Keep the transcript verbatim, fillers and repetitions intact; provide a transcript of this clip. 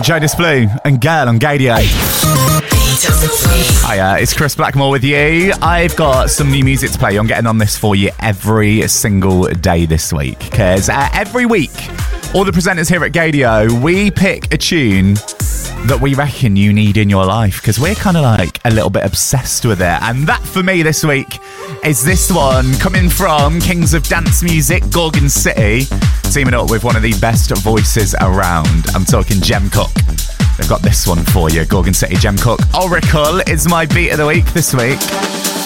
Jonas Blue and Girl on Gadio. Hiya, it's Chris Blackmore with you. I've got some new music to play. I'm getting on this for you every single day this week, because uh, every week, all the presenters here at Gadio, we pick a tune that we reckon you need in your life, because we're kind of like a little bit obsessed with it. And that for me this week is this one, coming from Kings of Dance Music, Gorgon City, teaming up with one of the best voices around. I'm talking Jem Cook. They've got this one for you, Gorgon City, Jem Cook. Oracle is my beat of the week this week.